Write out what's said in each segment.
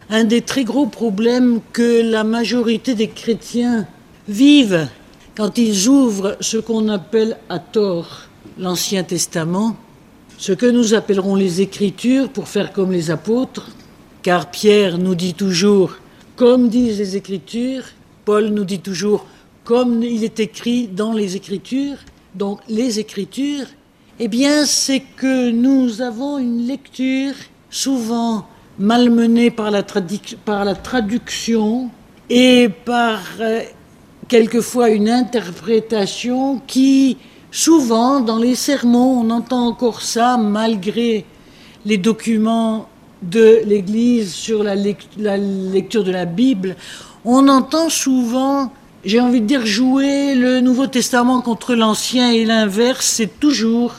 un des très gros problèmes que la majorité des chrétiens vivent quand ils ouvrent ce qu'on appelle à tort l'Ancien Testament, ce que nous appellerons les Écritures pour faire comme les apôtres, car Pierre nous dit toujours comme disent les Écritures, Paul nous dit toujours comme il est écrit dans les Écritures. Donc les Écritures, eh bien c'est que nous avons une lecture souvent malmenée par la traduction et par quelquefois une interprétation qui, souvent dans les sermons, on entend encore ça malgré les documents de l'Église sur la lecture de la Bible, on entend souvent, j'ai envie de dire, jouer le Nouveau Testament contre l'Ancien et l'inverse, c'est toujours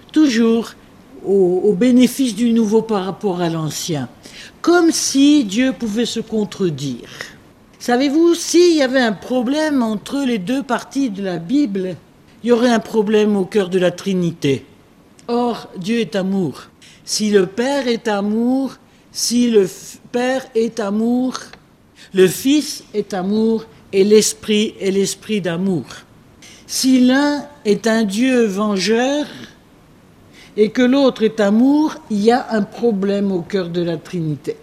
au bénéfice du Nouveau par rapport à l'Ancien. Comme si Dieu pouvait se contredire. Savez-vous, s'il y avait un problème entre les deux parties de la Bible, il y aurait un problème au cœur de la Trinité. Or, Dieu est amour. Si le Père est amour, si le Père est amour, le Fils est amour et l'Esprit est l'Esprit d'amour. Si l'un est un Dieu vengeur et que l'autre est amour, il y a un problème au cœur de la Trinité.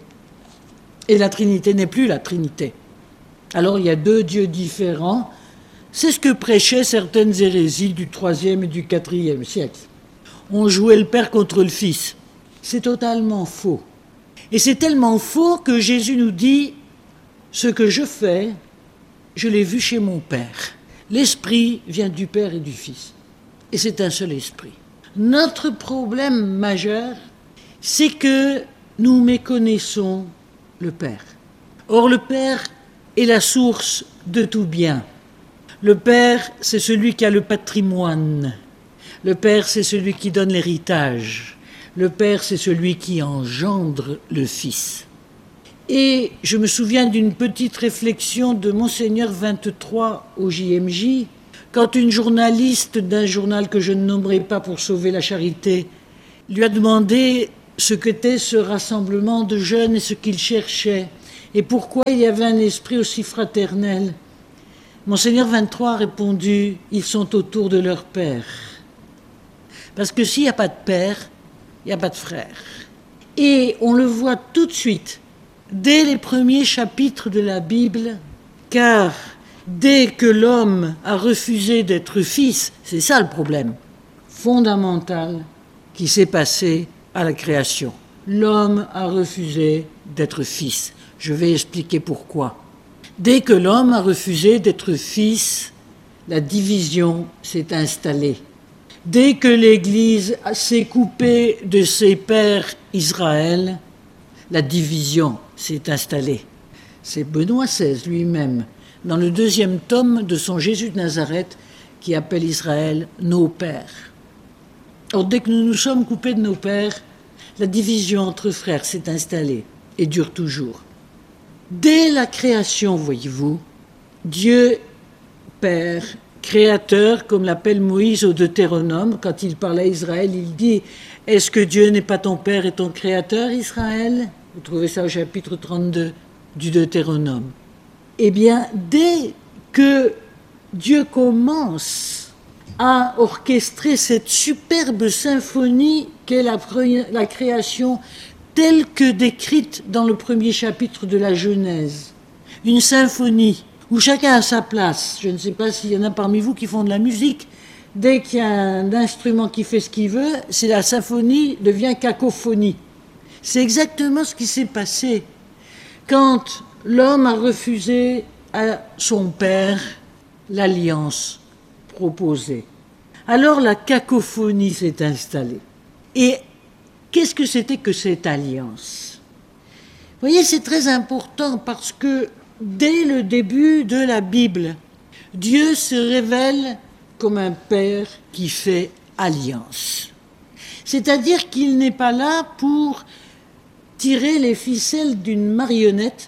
Et la Trinité n'est plus la Trinité. Alors il y a deux dieux différents. C'est ce que prêchaient certaines hérésies du IIIe et du IVe siècle. On jouait le Père contre le Fils. C'est totalement faux. Et c'est tellement faux que Jésus nous dit « Ce que je fais, je l'ai vu chez mon Père. L'Esprit vient du Père et du Fils. Et c'est un seul Esprit. » Notre problème majeur, c'est que nous méconnaissons le Père. Or, le Père est la source de tout bien. Le Père, c'est celui qui a le patrimoine. Le Père, c'est celui qui donne l'héritage. Le Père, c'est celui qui engendre le Fils. Et je me souviens d'une petite réflexion de Monseigneur 23 au JMJ, quand une journaliste d'un journal que je ne nommerai pas pour sauver la charité lui a demandé ce qu'était ce rassemblement de jeunes et ce qu'il cherchait, et pourquoi il y avait un esprit aussi fraternel. Monseigneur 23 a répondu « Ils sont autour de leur père ». Parce que s'il n'y a pas de père, il n'y a pas de frère. Et on le voit tout de suite, dès les premiers chapitres de la Bible, car dès que l'homme a refusé d'être fils, c'est ça le problème fondamental qui s'est passé à la création. L'homme a refusé d'être fils. Je vais expliquer pourquoi. Dès que l'homme a refusé d'être fils, la division s'est installée. Dès que l'Église s'est coupée de ses pères Israël, la division s'est installée. C'est Benoît XVI lui-même, dans le 2e tome de son Jésus de Nazareth, qui appelle Israël « nos pères ». Or, dès que nous nous sommes coupés de nos pères, la division entre frères s'est installée et dure toujours. Dès la création, voyez-vous, Dieu, Père, Créateur, comme l'appelle Moïse au Deutéronome, quand il parle à Israël, il dit « Est-ce que Dieu n'est pas ton Père et ton Créateur, Israël ?» Vous trouvez ça au chapitre 32 du Deutéronome. Eh bien, dès que Dieu commence à orchestrer cette superbe symphonie qu'est la création, telle que décrite dans le premier chapitre de la Genèse, une symphonie où chacun a sa place. Je ne sais pas s'il y en a parmi vous qui font de la musique. Dès qu'il y a un instrument qui fait ce qu'il veut, c'est la symphonie devient cacophonie. C'est exactement ce qui s'est passé quand l'homme a refusé à son père l'alliance proposée. Alors la cacophonie s'est installée. Et qu'est-ce que c'était que cette alliance ? Vous voyez, c'est très important parce que dès le début de la Bible, Dieu se révèle comme un père qui fait alliance. C'est-à-dire qu'il n'est pas là pour tirer les ficelles d'une marionnette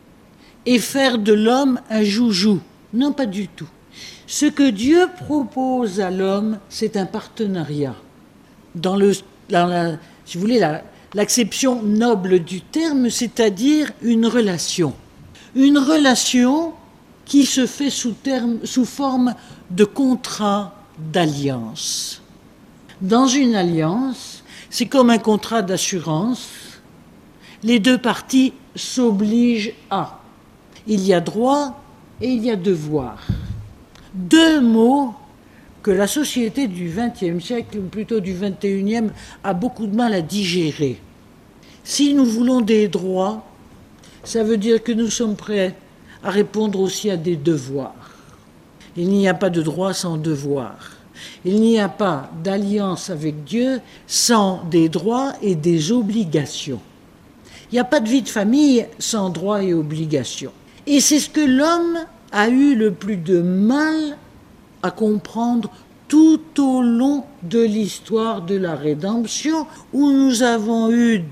et faire de l'homme un joujou. Non, pas du tout. Ce que Dieu propose à l'homme, c'est un partenariat. Si vous voulez, l'acception noble du terme, c'est-à-dire une relation. Une relation qui se fait sous forme de contrat d'alliance. Dans une alliance, c'est comme un contrat d'assurance. Les deux parties s'obligent à. Il y a droit et il y a devoir. Deux mots que la société du XXe siècle, ou plutôt du XXIe, a beaucoup de mal à digérer. Si nous voulons des droits, ça veut dire que nous sommes prêts à répondre aussi à des devoirs. Il n'y a pas de droit sans devoir. Il n'y a pas d'alliance avec Dieu sans des droits et des obligations. Il n'y a pas de vie de famille sans droits et obligations. Et c'est ce que l'homme a eu le plus de mal à comprendre tout au long de l'histoire de la rédemption, où nous avons eu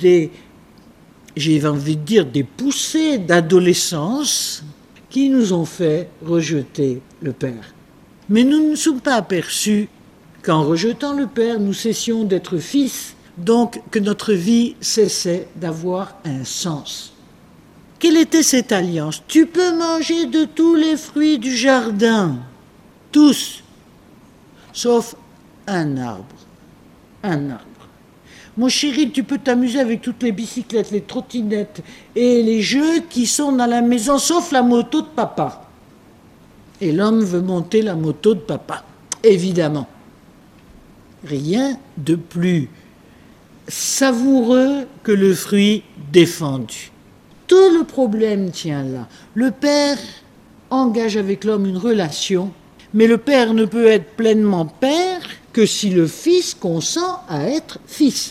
j'ai envie de dire, des poussées d'adolescence qui nous ont fait rejeter le Père. Mais nous ne nous sommes pas aperçus qu'en rejetant le Père, nous cessions d'être fils, donc que notre vie cessait d'avoir un sens. Quelle était cette alliance ? Tu peux manger de tous les fruits du jardin, tous, sauf un arbre. Un arbre. Mon chéri, tu peux t'amuser avec toutes les bicyclettes, les trottinettes et les jeux qui sont dans la maison, sauf la moto de papa. Et l'homme veut monter la moto de papa, évidemment. Rien de plus savoureux que le fruit défendu. Tout le problème tient là. Le Père engage avec l'homme une relation, mais le Père ne peut être pleinement Père que si le Fils consent à être Fils.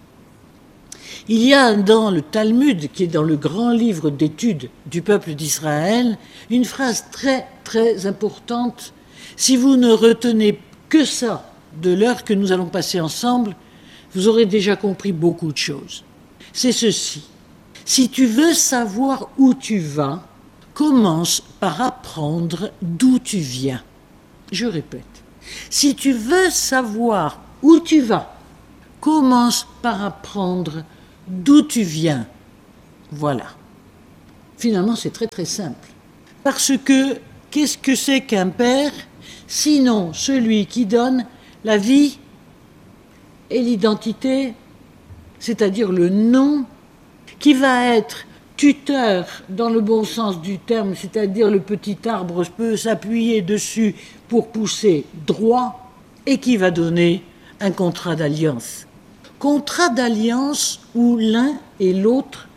Il y a dans le Talmud, qui est dans le grand livre d'études du peuple d'Israël, une phrase très, très importante. Si vous ne retenez que ça de l'heure que nous allons passer ensemble, vous aurez déjà compris beaucoup de choses. C'est ceci. Si tu veux savoir où tu vas, commence par apprendre d'où tu viens. Je répète. Si tu veux savoir où tu vas, commence par apprendre d'où tu viens. Voilà. Finalement, c'est très très simple. Parce que, qu'est-ce que c'est qu'un père, sinon celui qui donne la vie et l'identité, c'est-à-dire le nom, qui va être tuteur dans le bon sens du terme, c'est-à-dire le petit arbre peut s'appuyer dessus pour pousser droit, et qui va donner un contrat d'alliance. Contrat d'alliance où l'un et l'autre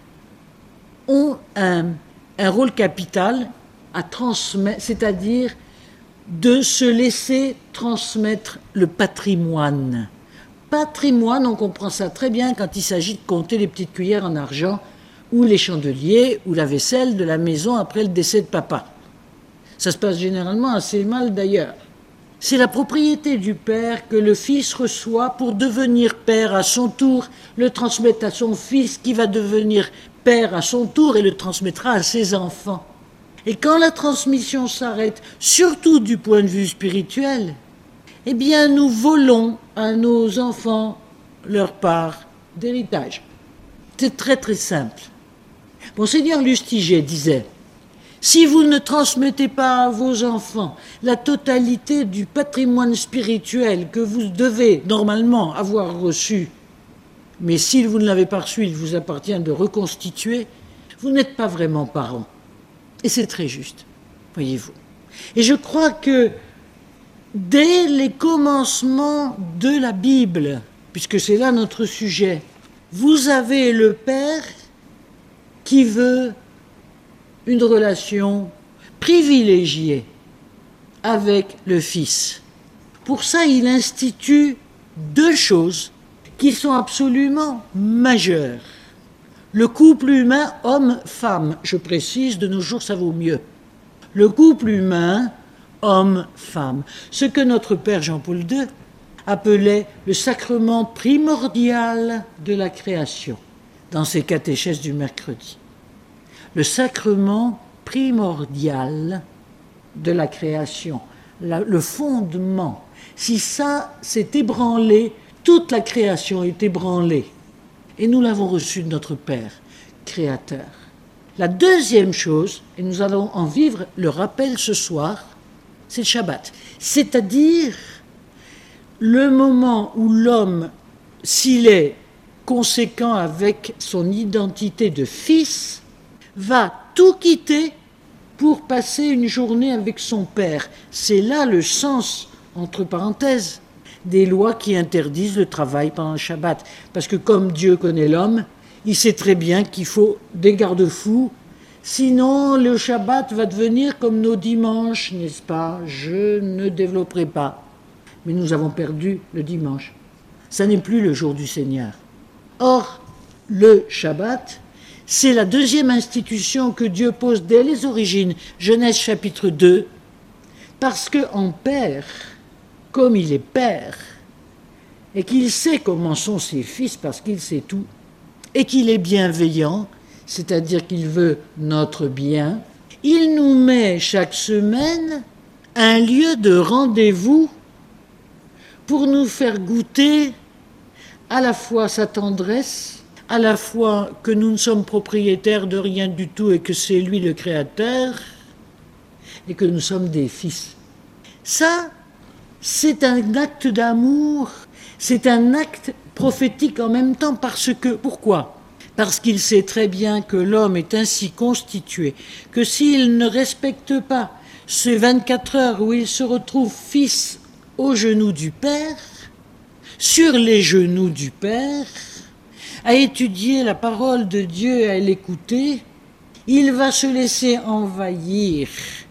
ont un rôle capital à transmettre, c'est-à-dire de se laisser transmettre le patrimoine. Patrimoine, on comprend ça très bien quand il s'agit de compter les petites cuillères en argent ou les chandeliers ou la vaisselle de la maison après le décès de papa. Ça se passe généralement assez mal d'ailleurs. C'est la propriété du père que le fils reçoit pour devenir père à son tour, le transmettre à son fils qui va devenir père à son tour et le transmettra à ses enfants. Et quand la transmission s'arrête, surtout du point de vue spirituel, eh bien nous volons à nos enfants leur part d'héritage. C'est très très simple. Monseigneur Lustiger disait: si vous ne transmettez pas à vos enfants la totalité du patrimoine spirituel que vous devez normalement avoir reçu, mais si vous ne l'avez pas reçu, il vous appartient de reconstituer, vous n'êtes pas vraiment parents. Et c'est très juste, voyez-vous. Et je crois que dès les commencements de la Bible, puisque c'est là notre sujet, vous avez le Père qui veut une relation privilégiée avec le Fils. Pour ça, il institue deux choses qui sont absolument majeures. Le couple humain homme-femme, je précise, de nos jours ça vaut mieux. Le couple humain homme-femme, ce que notre Père Jean-Paul II appelait le sacrement primordial de la création, dans ses catéchèses du mercredi. Le sacrement primordial de la création, le fondement. Si ça s'est ébranlé, toute la création est ébranlée. Et nous l'avons reçu de notre Père, Créateur. La deuxième chose, et nous allons en vivre le rappel ce soir, c'est le Shabbat. C'est-à-dire le moment où l'homme, s'il est conséquent avec son identité de fils, va tout quitter pour passer une journée avec son père. C'est là le sens, entre parenthèses, des lois qui interdisent le travail pendant le Shabbat. Parce que comme Dieu connaît l'homme, il sait très bien qu'il faut des garde-fous. Sinon, le Shabbat va devenir comme nos dimanches, n'est-ce pas? Je ne développerai pas. Mais nous avons perdu le dimanche. Ça n'est plus le jour du Seigneur. Or, le Shabbat, c'est la deuxième institution que Dieu pose dès les origines, Genèse chapitre 2, parce qu'en père, comme il est père, et qu'il sait comment sont ses fils, parce qu'il sait tout, et qu'il est bienveillant, c'est-à-dire qu'il veut notre bien, il nous met chaque semaine un lieu de rendez-vous pour nous faire goûter à la fois sa tendresse, à la fois que nous ne sommes propriétaires de rien du tout et que c'est lui le créateur, et que nous sommes des fils. Ça, c'est un acte d'amour, c'est un acte prophétique en même temps parce que, pourquoi ? Parce qu'il sait très bien que l'homme est ainsi constitué que s'il ne respecte pas ces 24 heures où il se retrouve fils aux genoux du Père, sur les genoux du Père, à étudier la parole de Dieu et à l'écouter, il va se laisser envahir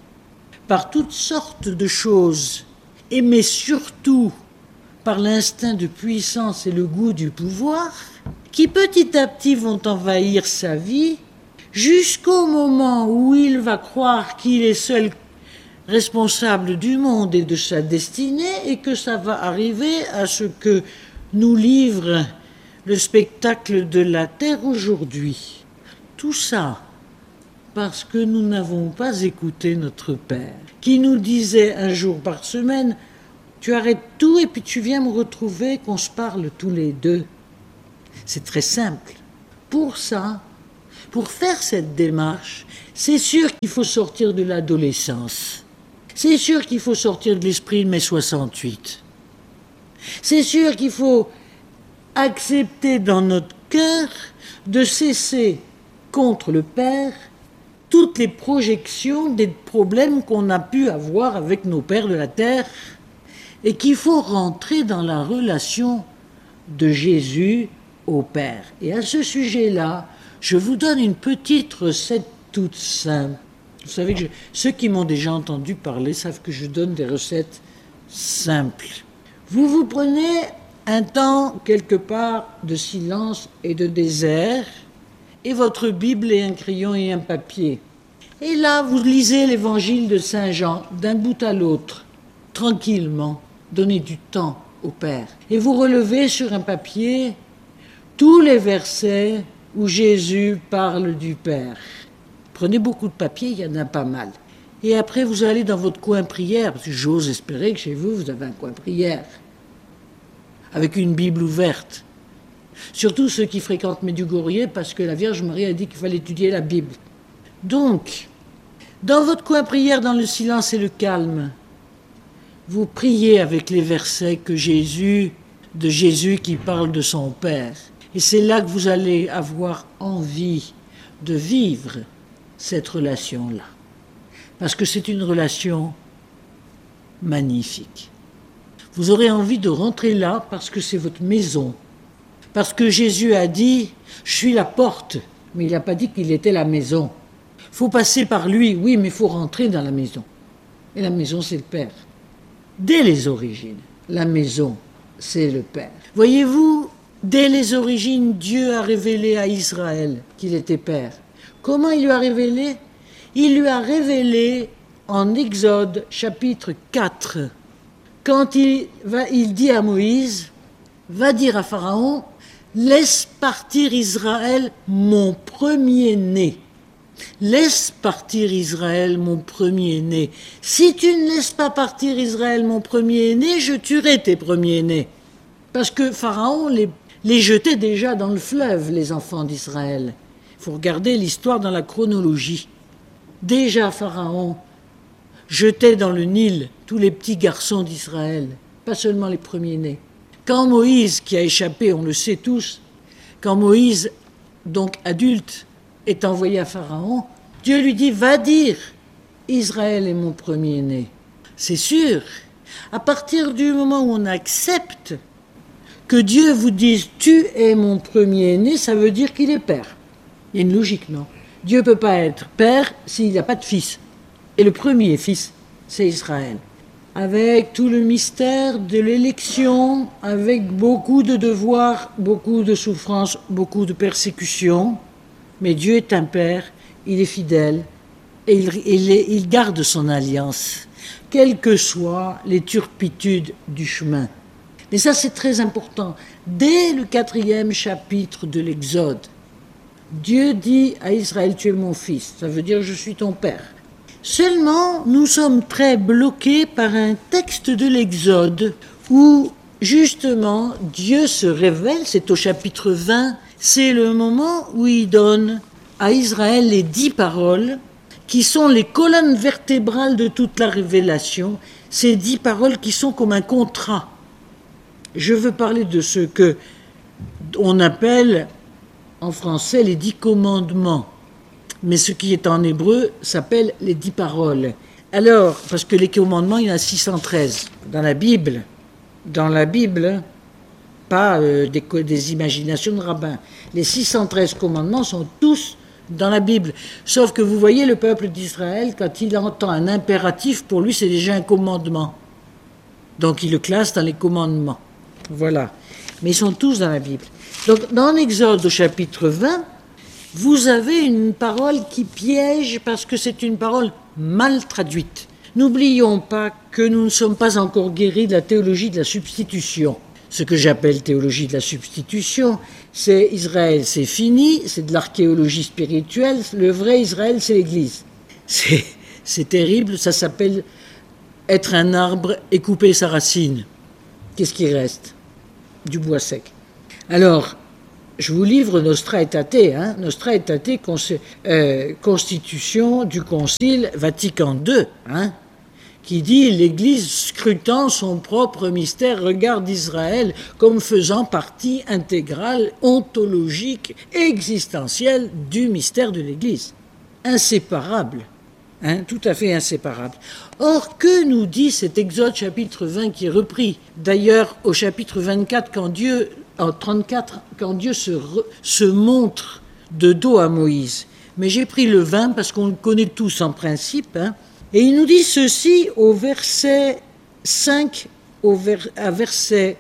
par toutes sortes de choses, mais surtout par l'instinct de puissance et le goût du pouvoir, qui petit à petit vont envahir sa vie, jusqu'au moment où il va croire qu'il est seul responsable du monde et de sa destinée, et que ça va arriver à ce que nous livre le spectacle de la terre aujourd'hui. Tout ça parce que nous n'avons pas écouté notre Père, qui nous disait un jour par semaine, tu arrêtes tout et puis tu viens me retrouver, qu'on se parle tous les deux. C'est très simple. Pour ça, pour faire cette démarche, c'est sûr qu'il faut sortir de l'adolescence. C'est sûr qu'il faut sortir de l'esprit de mai 68. C'est sûr qu'il faut accepter dans notre cœur de cesser contre le Père toutes les projections des problèmes qu'on a pu avoir avec nos pères de la terre et qu'il faut rentrer dans la relation de Jésus au Père. Et à ce sujet-là, je vous donne une petite recette toute simple. Vous savez que ceux qui m'ont déjà entendu parler savent que je donne des recettes simples. Vous prenez un temps quelque part de silence et de désert, et votre Bible et un crayon et un papier. Et là, vous lisez l'évangile de Saint Jean d'un bout à l'autre, tranquillement, donnez du temps au Père. Et vous relevez sur un papier tous les versets où Jésus parle du Père. Prenez beaucoup de papier, il y en a pas mal. Et après, vous allez dans votre coin prière, parce que j'ose espérer que chez vous, vous avez un coin prière, avec une Bible ouverte. Surtout ceux qui fréquentent Medjugorje, parce que la Vierge Marie a dit qu'il fallait étudier la Bible. Donc, dans votre coin prière, dans le silence et le calme, vous priez avec les versets de Jésus qui parle de son Père. Et c'est là que vous allez avoir envie de vivre cette relation-là. Parce que c'est une relation magnifique. Vous aurez envie de rentrer là parce que c'est votre maison. Parce que Jésus a dit « Je suis la porte », mais il n'a pas dit qu'il était la maison. Il faut passer par lui, oui, mais il faut rentrer dans la maison. Et la maison, c'est le Père. Dès les origines, la maison, c'est le Père. Voyez-vous, dès les origines, Dieu a révélé à Israël qu'il était Père. Comment il lui a révélé ? Il lui a révélé en Exode chapitre 4, quand il dit à Moïse, va dire à Pharaon, laisse partir Israël mon premier-né. Laisse partir Israël mon premier-né. Si tu ne laisses pas partir Israël mon premier-né, je tuerai tes premiers-nés. Parce que Pharaon les jetait déjà dans le fleuve, les enfants d'Israël. Il faut regarder l'histoire dans la chronologie. Déjà Pharaon jetait dans le Nil tous les petits garçons d'Israël, pas seulement les premiers-nés. Quand Moïse, qui a échappé, on le sait tous, quand Moïse, donc adulte, est envoyé à Pharaon, Dieu lui dit « Va dire, Israël est mon premier-né ». C'est sûr, à partir du moment où on accepte que Dieu vous dise « Tu es mon premier-né », ça veut dire qu'il est père. Il y a une logique, non ? Dieu ne peut pas être père s'il n'y a pas de fils. Et le premier fils, c'est Israël. Avec tout le mystère de l'élection, avec beaucoup de devoirs, beaucoup de souffrances, beaucoup de persécutions. Mais Dieu est un père, il est fidèle, et il garde son alliance, quelles que soient les turpitudes du chemin. Mais ça, c'est très important. Dès le 4e chapitre de l'Exode, Dieu dit à Israël, tu es mon fils, ça veut dire je suis ton père. Seulement, nous sommes très bloqués par un texte de l'Exode où, justement, Dieu se révèle, c'est au chapitre 20, c'est le moment où il donne à Israël les 10 paroles qui sont les colonnes vertébrales de toute la révélation, ces 10 paroles qui sont comme un contrat. Je veux parler de ce que on appelle en français les 10 commandements, mais ce qui est en hébreu s'appelle les 10 paroles. Alors, parce que les commandements, il y en a 613 dans la Bible. Dans la Bible, pas des imaginations de rabbins. Les 613 commandements sont tous dans la Bible. Sauf que vous voyez, le peuple d'Israël, quand il entend un impératif, pour lui, c'est déjà un commandement. Donc, il le classe dans les commandements. Voilà. Mais ils sont tous dans la Bible. Donc, dans l'Exode au chapitre 20, vous avez une parole qui piège parce que c'est une parole mal traduite. N'oublions pas que nous ne sommes pas encore guéris de la théologie de la substitution. Ce que j'appelle théologie de la substitution, c'est Israël, c'est fini, c'est de l'archéologie spirituelle, le vrai Israël, c'est l'Église. C'est terrible, ça s'appelle être un arbre et couper sa racine. Qu'est-ce qui reste ? Du bois sec. Alors, je vous livre Nostra Aetate, Nostra Aetate, constitution du Concile Vatican II, qui dit « L'Église, scrutant son propre mystère, regarde Israël comme faisant partie intégrale, ontologique, existentielle du mystère de l'Église. » Inséparable, tout à fait inséparable. Or, que nous dit cet Exode chapitre 20 qui est repris d'ailleurs au chapitre 24 en 34, quand Dieu se montre de dos à Moïse. Mais j'ai pris le 20 parce qu'on le connaît tous en principe. Et il nous dit ceci au verset 5 à verset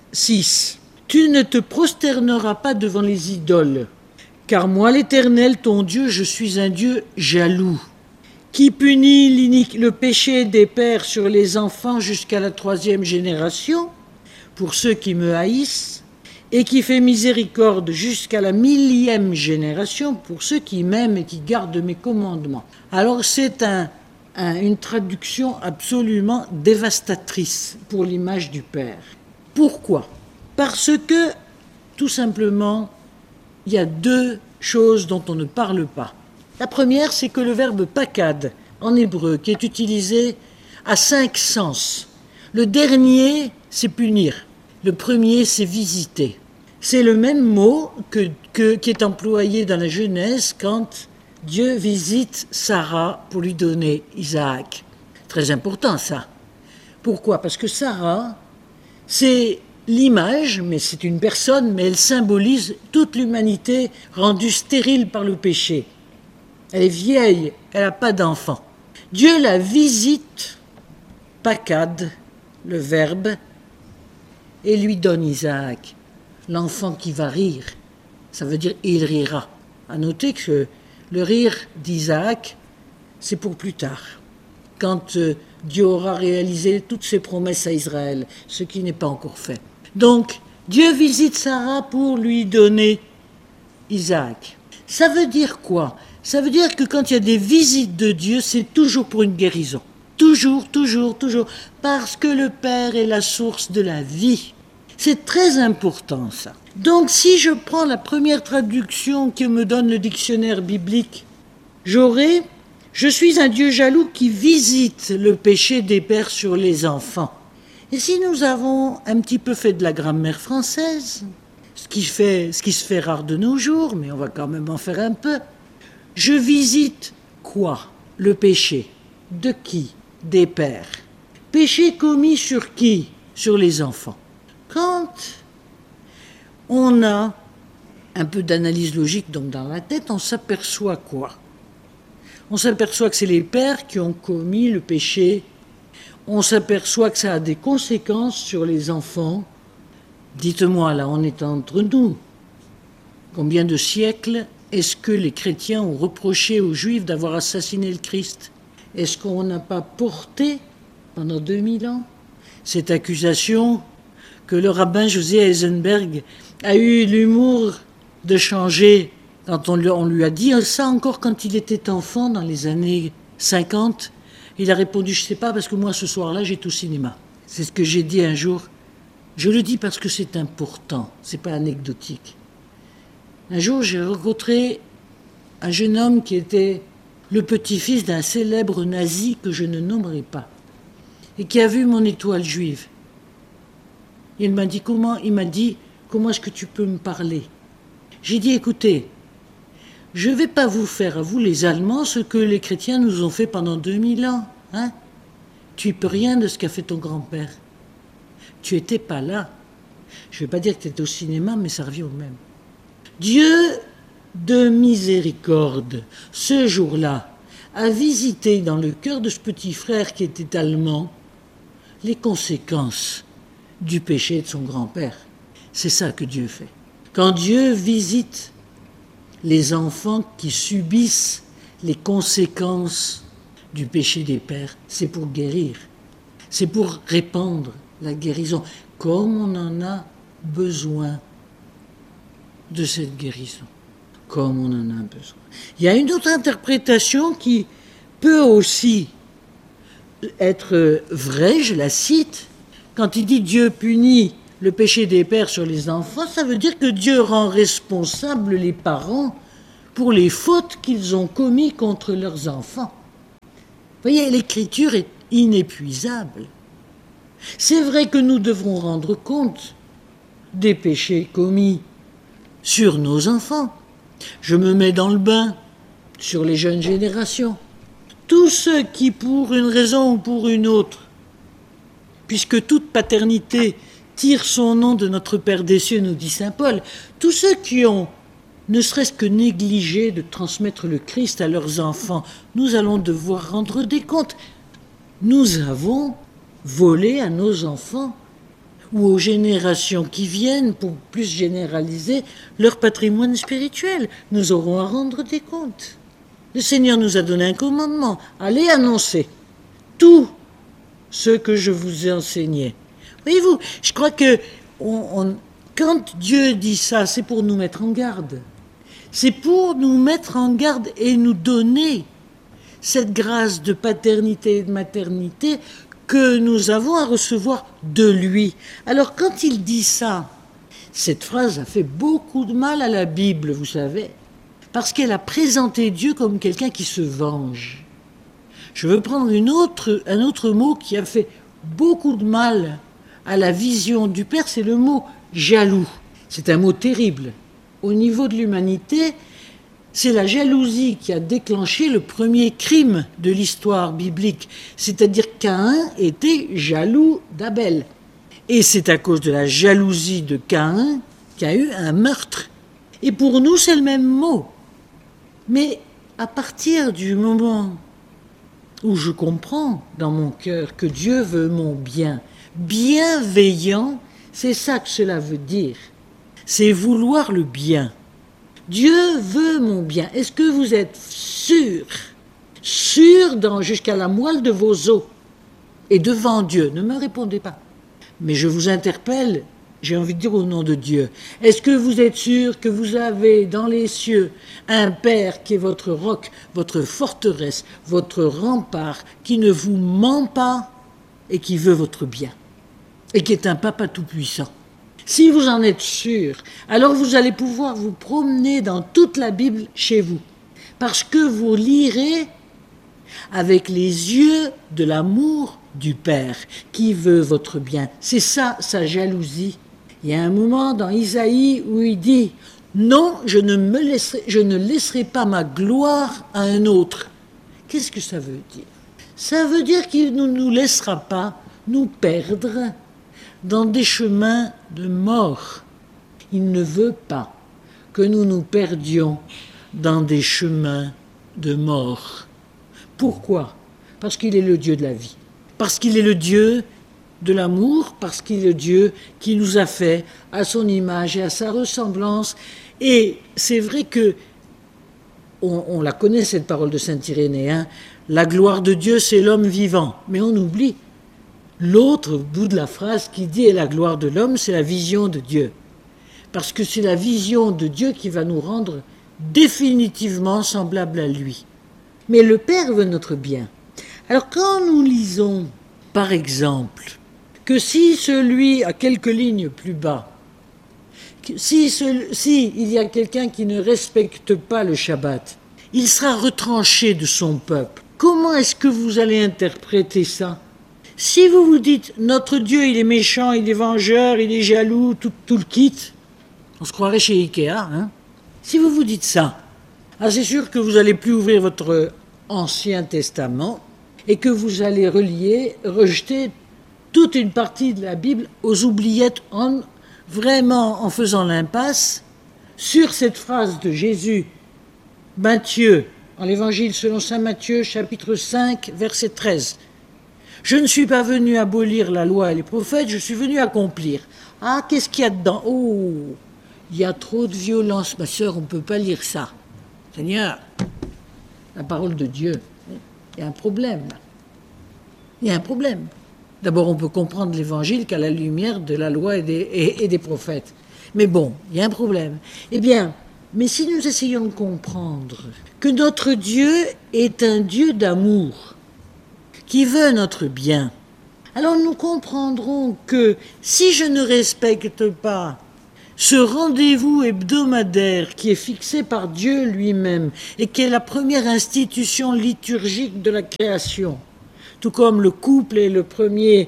6. « Tu ne te prosterneras pas devant les idoles, car moi l'Éternel, ton Dieu, je suis un Dieu jaloux, qui punit le péché des pères sur les enfants jusqu'à la 3e génération, pour ceux qui me haïssent, et qui fait miséricorde jusqu'à la 1000e génération pour ceux qui m'aiment et qui gardent mes commandements. » Alors c'est une traduction absolument dévastatrice pour l'image du Père. Pourquoi ? Parce que, tout simplement, il y a 2 choses dont on ne parle pas. La première, c'est que le verbe pakad, en hébreu, qui est utilisé à 5 sens. Le dernier, c'est punir. Le premier, c'est visiter. C'est le même mot qui est employé dans la Genèse quand Dieu visite Sarah pour lui donner Isaac. Très important ça. Pourquoi ? Parce que Sarah, c'est l'image, mais c'est une personne, mais elle symbolise toute l'humanité rendue stérile par le péché. Elle est vieille, elle n'a pas d'enfant. Dieu la visite, pakad, le verbe, et lui donne Isaac, l'enfant qui va rire. Ça veut dire il rira. À noter que le rire d'Isaac, c'est pour plus tard, quand Dieu aura réalisé toutes ses promesses à Israël, ce qui n'est pas encore fait. Donc, Dieu visite Sarah pour lui donner Isaac. Ça veut dire quoi ? Ça veut dire que quand il y a des visites de Dieu, c'est toujours pour une guérison. Toujours, toujours, toujours. Parce que le Père est la source de la vie. C'est très important ça. Donc si je prends la première traduction que me donne le dictionnaire biblique, j'aurai « Je suis un Dieu jaloux qui visite le péché des pères sur les enfants ». Et si nous avons un petit peu fait de la grammaire française, ce qui se fait rare de nos jours, mais on va quand même en faire un peu, je visite quoi? Le péché. De qui? Des pères. Péché commis sur qui? Sur les enfants. Quand on a un peu d'analyse logique donc dans la tête, on s'aperçoit quoi? On s'aperçoit que c'est les pères qui ont commis le péché. On s'aperçoit que ça a des conséquences sur les enfants. Dites-moi, là, on est entre nous. Combien de siècles est-ce que les chrétiens ont reproché aux Juifs d'avoir assassiné le Christ? Est-ce qu'on n'a pas porté, pendant 2000 ans, cette accusation que le rabbin José Eisenberg a eu l'humour de changer quand on lui a dit ça encore quand il était enfant, dans les années 50? Il a répondu « Je ne sais pas, parce que moi, ce soir-là, j'étais au cinéma ». C'est ce que j'ai dit un jour. Je le dis parce que c'est important, ce n'est pas anecdotique. Un jour, j'ai rencontré un jeune homme qui était le petit-fils d'un célèbre nazi que je ne nommerai pas, et qui a vu mon étoile juive. Il m'a dit, comment est-ce que tu peux me parler? J'ai dit, écoutez, je ne vais pas vous faire, à vous les Allemands, ce que les chrétiens nous ont fait pendant 2000 ans. Hein? Tu ne peux rien de ce qu'a fait ton grand-père. Tu n'étais pas là. Je ne vais pas dire que tu étais au cinéma, mais ça revient au même. Dieu de miséricorde, ce jour-là, a visité dans le cœur de ce petit frère qui était allemand les conséquences du péché de son grand-père. C'est ça que Dieu fait. Quand Dieu visite les enfants qui subissent les conséquences du péché des pères, c'est pour guérir. C'est pour répandre la guérison, comme on en a besoin de cette guérison. Comme on en a besoin. Il y a une autre interprétation qui peut aussi être vraie, je la cite. Quand il dit Dieu punit le péché des pères sur les enfants, ça veut dire que Dieu rend responsables les parents pour les fautes qu'ils ont commises contre leurs enfants. Vous voyez, l'écriture est inépuisable. C'est vrai que nous devrons rendre compte des péchés commis sur nos enfants. Je me mets dans le bain sur les jeunes générations. Tous ceux qui, pour une raison ou pour une autre, puisque toute paternité tire son nom de notre Père des cieux, nous dit saint Paul, tous ceux qui ont ne serait-ce que négligé de transmettre le Christ à leurs enfants, nous allons devoir rendre des comptes. Nous avons volé à nos enfants ou aux générations qui viennent, pour plus généraliser, leur patrimoine spirituel. Nous aurons à rendre des comptes. Le Seigneur nous a donné un commandement. Allez annoncer tout ce que je vous ai enseigné. Voyez-vous, je crois que quand Dieu dit ça, c'est pour nous mettre en garde. C'est pour nous mettre en garde et nous donner cette grâce de paternité et de maternité que nous avons à recevoir de lui. Alors quand il dit ça, cette phrase a fait beaucoup de mal à la Bible, vous savez, parce qu'elle a présenté Dieu comme quelqu'un qui se venge. Je veux prendre un autre mot qui a fait beaucoup de mal à la vision du Père, c'est le mot jaloux. C'est un mot terrible. Au niveau de l'humanité, c'est la jalousie qui a déclenché le premier crime de l'histoire biblique. C'est-à-dire Caïn était jaloux d'Abel. Et c'est à cause de la jalousie de Caïn qu'il y a eu un meurtre. Et pour nous, c'est le même mot. Mais à partir du moment où je comprends dans mon cœur que Dieu veut mon bien, bienveillant, c'est ça que cela veut dire. C'est vouloir le bien. Dieu veut mon bien. Est-ce que vous êtes sûr jusqu'à la moelle de vos os et devant Dieu? Ne me répondez pas. Mais je vous interpelle, j'ai envie de dire au nom de Dieu. Est-ce que vous êtes sûr que vous avez dans les cieux un Père qui est votre roc, votre forteresse, votre rempart, qui ne vous ment pas et qui veut votre bien et qui est un Papa tout-puissant? Si vous en êtes sûr, alors vous allez pouvoir vous promener dans toute la Bible chez vous. Parce que vous lirez avec les yeux de l'amour du Père qui veut votre bien. C'est ça, sa jalousie. Il y a un moment dans Isaïe où il dit « Non, je ne laisserai pas ma gloire à un autre. » Qu'est-ce que ça veut dire? Ça veut dire qu'il ne nous laissera pas nous perdre dans des chemins de mort. Il ne veut pas que nous nous perdions dans des chemins de mort. Pourquoi? Parce qu'il est le Dieu de la vie. Parce qu'il est le Dieu de l'amour, parce qu'il est le Dieu qui nous a fait à son image et à sa ressemblance. Et c'est vrai que, on la connaît cette parole de saint Irénée, hein, la gloire de Dieu c'est l'homme vivant. Mais on oublie l'autre bout de la phrase qui dit « et la gloire de l'homme c'est la vision de Dieu ». Parce que c'est la vision de Dieu qui va nous rendre définitivement semblables à lui. Mais le Père veut notre bien. Alors quand nous lisons, par exemple, que si celui, à quelques lignes plus bas, si il y a quelqu'un qui ne respecte pas le Shabbat, il sera retranché de son peuple. Comment est-ce que vous allez interpréter ça? Si vous vous dites, notre Dieu, il est méchant, il est vengeur, il est jaloux, tout le kit, on se croirait chez Ikea, hein? Si vous vous dites ça, c'est sûr que vous n'allez plus ouvrir votre Ancien Testament et que vous allez rejeter toute une partie de la Bible aux oubliettes vraiment en faisant l'impasse sur cette phrase de Jésus, Matthieu, en l'Évangile selon saint Matthieu, chapitre 5, verset 13. « Je ne suis pas venu abolir la loi et les prophètes, je suis venu accomplir. » Ah, qu'est-ce qu'il y a dedans? Oh, il y a trop de violence, ma sœur, on ne peut pas lire ça. Seigneur, la parole de Dieu, il y a un problème. Il y a un problème. D'abord, on peut comprendre l'Évangile qu'à la lumière de la loi et des prophètes. Mais bon, il y a un problème. Eh bien, mais si nous essayons de comprendre que notre Dieu est un Dieu d'amour, qui veut notre bien, alors nous comprendrons que si je ne respecte pas ce rendez-vous hebdomadaire qui est fixé par Dieu lui-même et qui est la première institution liturgique de la création, tout comme le couple est le premier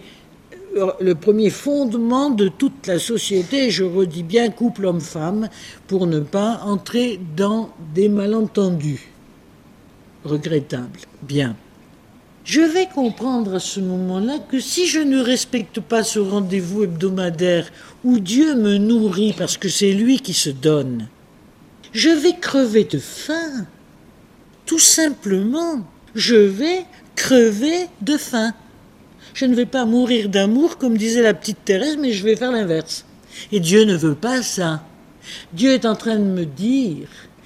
fondement de toute la société, je redis bien couple homme-femme, pour ne pas entrer dans des malentendus regrettables. Bien. Je vais comprendre à ce moment-là que si je ne respecte pas ce rendez-vous hebdomadaire où Dieu me nourrit parce que c'est lui qui se donne, je vais crever de faim. Tout simplement, je vais crever de faim. Je ne vais pas mourir d'amour comme disait la petite Thérèse, mais je vais faire l'inverse. Et Dieu ne veut pas ça. Dieu est en train de me dire,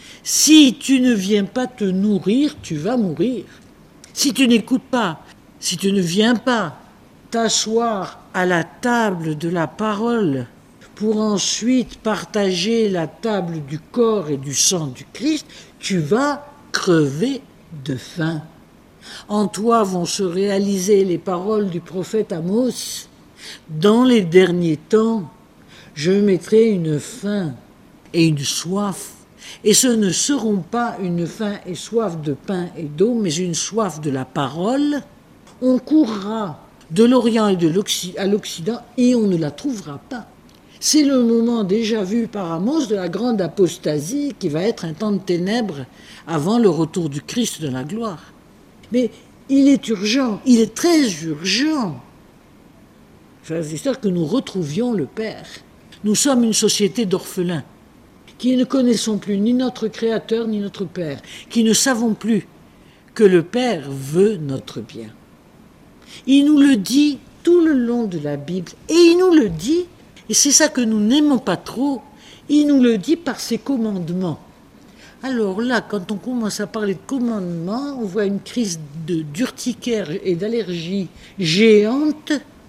si tu ne viens pas te nourrir, tu vas mourir. Si tu n'écoutes pas, si tu ne viens pas t'asseoir à la table de la parole pour ensuite partager la table du corps et du sang du Christ, tu vas crever de faim. En toi vont se réaliser les paroles du prophète Amos. Dans les derniers temps, je mettrai une faim et une soif. Et ce ne seront pas une faim et soif de pain et d'eau, mais une soif de la parole. On courra de l'Orient et à l'Occident et on ne la trouvera pas. C'est le moment déjà vu par Amos de la grande apostasie qui va être un temps de ténèbres avant le retour du Christ de la gloire. Mais il est urgent, il est très urgent, frères et sœurs, que nous retrouvions le Père. Nous sommes une société d'orphelins qui ne connaissons plus ni notre Créateur ni notre Père, qui ne savons plus que le Père veut notre bien. Il nous le dit tout le long de la Bible, et il nous le dit, et c'est ça que nous n'aimons pas trop, il nous le dit par ses commandements. Alors là, quand on commence à parler de commandements, on voit une crise d'urticaire et d'allergie géante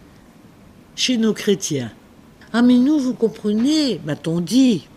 chez nos chrétiens. Ah mais nous, vous comprenez, m'a-t-on dit,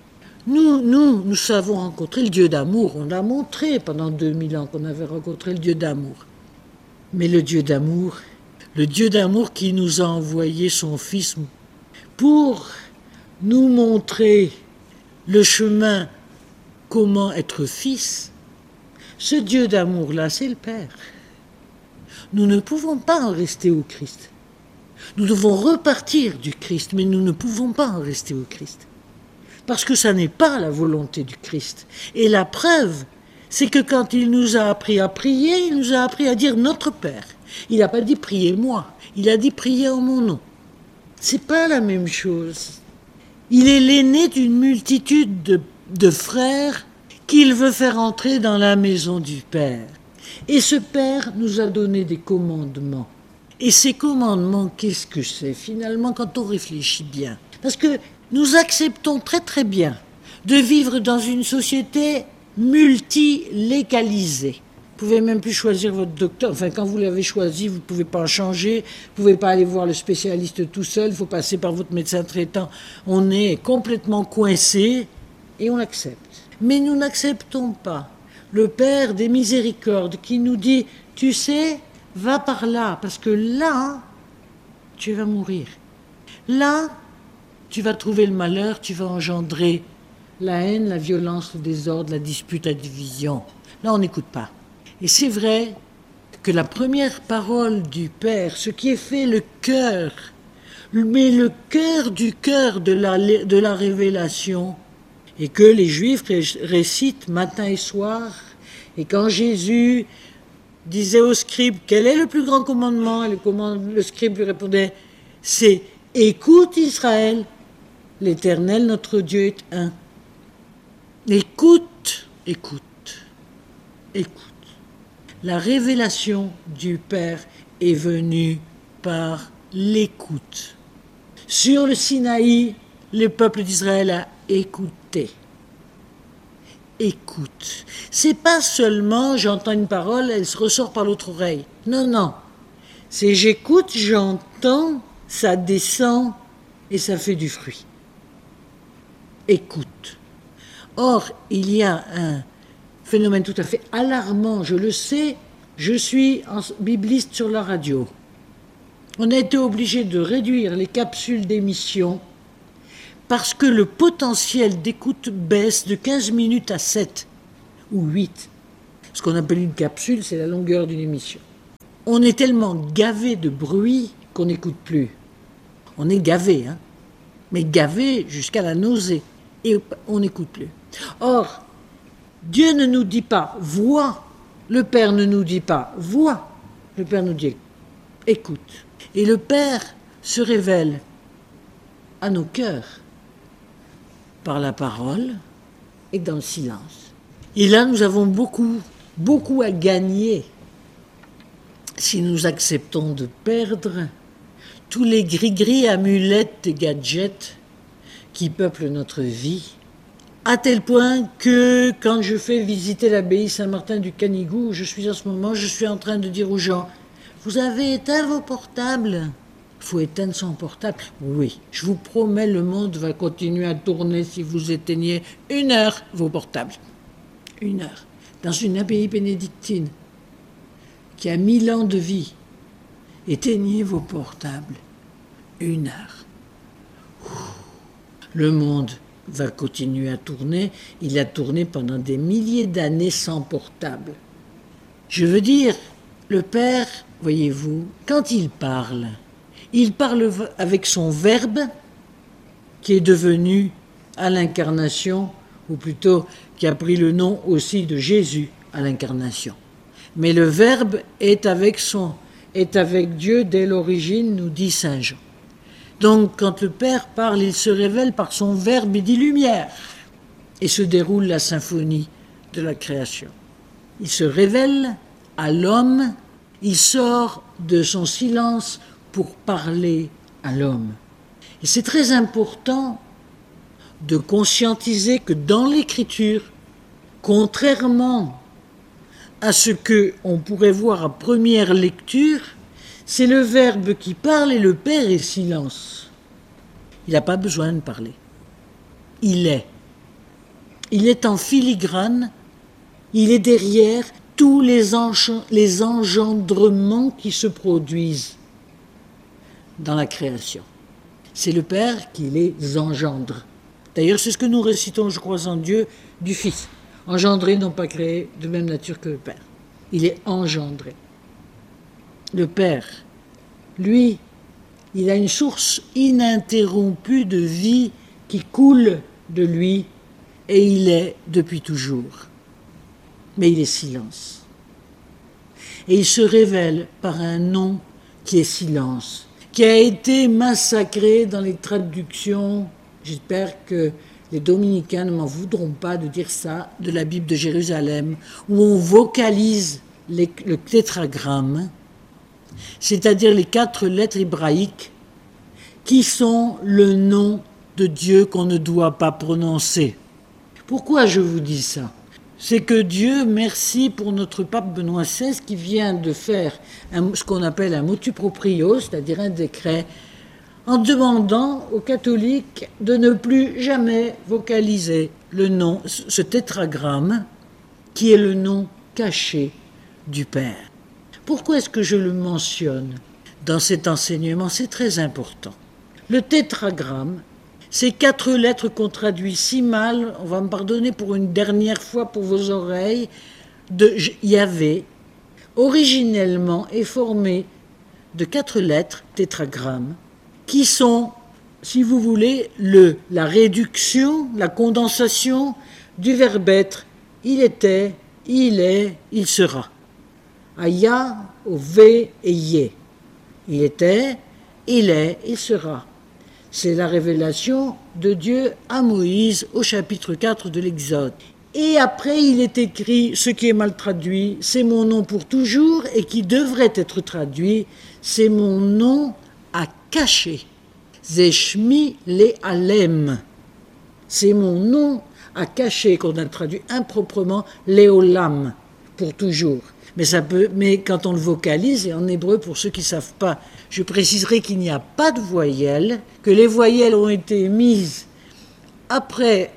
nous savons rencontrer le Dieu d'amour. On l'a montré pendant 2000 ans qu'on avait rencontré le Dieu d'amour. Mais le Dieu d'amour qui nous a envoyé son Fils pour nous montrer le chemin, comment être fils, ce Dieu d'amour-là, c'est le Père. Nous ne pouvons pas en rester au Christ. Nous devons repartir du Christ, mais nous ne pouvons pas en rester au Christ. Parce que ça n'est pas la volonté du Christ. Et la preuve, c'est que quand il nous a appris à prier, il nous a appris à dire notre Père. Il n'a pas dit priez-moi, il a dit priez en mon nom. C'est pas la même chose. Il est l'aîné d'une multitude de frères qu'il veut faire entrer dans la maison du Père. Et ce Père nous a donné des commandements. Et ces commandements, qu'est-ce que c'est finalement quand on réfléchit bien? Parce que nous acceptons très très bien de vivre dans une société multilégalisée. Vous ne pouvez même plus choisir votre docteur. Enfin, quand vous l'avez choisi, vous ne pouvez pas en changer. Vous ne pouvez pas aller voir le spécialiste tout seul. Il faut passer par votre médecin traitant. On est complètement coincé et on l'accepte. Mais nous n'acceptons pas le Père des miséricordes qui nous dit « Tu sais, va par là, parce que là, tu vas mourir. Là, tu vas trouver le malheur, tu vas engendrer la haine, la violence, le désordre, la dispute, la division. Là, on n'écoute pas. » Et c'est vrai que la première parole du Père, ce qui est fait le cœur, mais le cœur du cœur de la révélation, et que les Juifs récitent matin et soir, et quand Jésus disait au scribe quel est le plus grand commandement, et le scribe lui répondait c'est écoute Israël, l'Éternel notre Dieu est un. Écoute, écoute, écoute. La révélation du Père est venue par l'écoute. Sur le Sinaï, le peuple d'Israël a écouté. Écoute. C'est pas seulement j'entends une parole, elle se ressort par l'autre oreille. Non, non. C'est j'écoute, j'entends, ça descend et ça fait du fruit. Écoute. Or, il y a un phénomène tout à fait alarmant, je le sais, je suis bibliste sur la radio. On a été obligé de réduire les capsules d'émission parce que le potentiel d'écoute baisse de 15 minutes à 7 ou 8. Ce qu'on appelle une capsule, c'est la longueur d'une émission. On est tellement gavé de bruit qu'on n'écoute plus. On est gavé, hein, mais gavé jusqu'à la nausée. Et on n'écoute plus. Or, Dieu ne nous dit pas « vois ». Le Père ne nous dit pas « vois ». Le Père nous dit « écoute ». Et le Père se révèle à nos cœurs par la parole et dans le silence. Et là, nous avons beaucoup à gagner si nous acceptons de perdre tous les gris-gris, amulettes et gadgets qui peuplent notre vie, à tel point que quand je fais visiter l'abbaye Saint-Martin du Canigou, où je suis en ce moment, je suis en train de dire aux gens « Vous avez éteint vos portables ?» Il faut éteindre son portable. Oui, je vous promets, le monde va continuer à tourner si vous éteignez 1 heure vos portables. 1 heure. Dans une abbaye bénédictine qui a 1000 ans de vie, éteignez vos portables. 1 heure. Le monde va continuer à tourner. Il a tourné pendant des milliers d'années sans portable. Je veux dire, le Père, voyez-vous, quand il parle avec son Verbe, qui est devenu à l'incarnation, ou plutôt qui a pris le nom aussi de Jésus à l'incarnation. Mais le Verbe est avec Dieu dès l'origine, nous dit saint Jean. Donc, quand le Père parle, il se révèle par son Verbe, il dit lumière. Et se déroule la symphonie de la création. Il se révèle à l'homme, il sort de son silence pour parler à l'homme. Et c'est très important de conscientiser que dans l'Écriture, contrairement à ce qu'on pourrait voir à première lecture, c'est le Verbe qui parle et le Père est silence. Il n'a pas besoin de parler. Il est. Il est en filigrane, il est derrière tous les engendrements qui se produisent dans la création. C'est le Père qui les engendre. D'ailleurs, c'est ce que nous récitons, je crois en Dieu, du Fils. Engendré, non pas créé, de même nature que le Père. Il est engendré. Le Père, lui, il a une source ininterrompue de vie qui coule de lui, et il est depuis toujours. Mais il est silence. Et il se révèle par un nom qui est silence, qui a été massacré dans les traductions. J'espère que les dominicains ne m'en voudront pas de dire ça, de la Bible de Jérusalem, où on vocalise le tétragramme, c'est-à-dire les 4 lettres hébraïques qui sont le nom de Dieu qu'on ne doit pas prononcer. Pourquoi je vous dis ça ? C'est que Dieu, merci pour notre pape Benoît XVI qui vient de faire ce qu'on appelle un motu proprio, c'est-à-dire un décret, en demandant aux catholiques de ne plus jamais vocaliser le nom, ce tétragramme, qui est le nom caché du Père. Pourquoi est-ce que je le mentionne dans cet enseignement ? C'est très important. Le tétragramme, ces 4 lettres qu'on traduit si mal, on va me pardonner pour une dernière fois pour vos oreilles, de Yahvé, originellement est formé de 4 lettres, tétragramme, qui sont, si vous voulez, la réduction, la condensation du verbe être. Il était, il est, il sera. Aya, au V et Yé. Il était, il est, il sera. C'est la révélation de Dieu à Moïse au chapitre 4 de l'Exode. Et après, il est écrit, ce qui est mal traduit, c'est mon nom pour toujours, et qui devrait être traduit, c'est mon nom à cacher. Zeshmi le Alem. C'est mon nom à cacher, qu'on a traduit improprement, Léolam, pour toujours. Mais quand on le vocalise, et en hébreu, pour ceux qui ne savent pas, je préciserai qu'il n'y a pas de voyelles, que les voyelles ont été mises après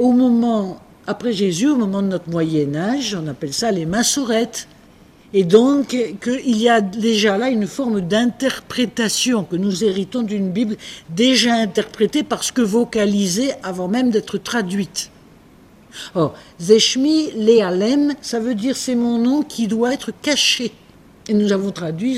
Jésus, au moment de notre Moyen-Âge, on appelle ça les massorettes. Et donc, qu'il y a déjà là une forme d'interprétation, que nous héritons d'une Bible déjà interprétée parce que vocalisée avant même d'être traduite. Or, Zeshmi Lealem, ça veut dire c'est mon nom qui doit être caché. Et nous avons traduit